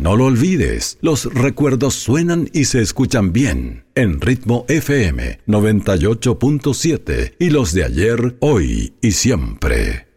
No lo olvides, los recuerdos suenan y se escuchan bien en Ritmo FM 98.7 y los de ayer, hoy y siempre.